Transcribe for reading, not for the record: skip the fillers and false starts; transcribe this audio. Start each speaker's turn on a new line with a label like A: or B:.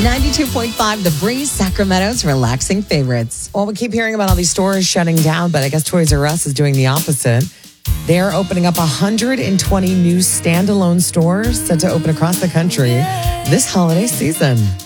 A: 92.5 The Breeze, Sacramento's relaxing favorites.
B: Well, we keep hearing about all these stores shutting down, but I guess Toys R Us is doing the opposite. They're opening up 120 new standalone stores set to open across the country this holiday season.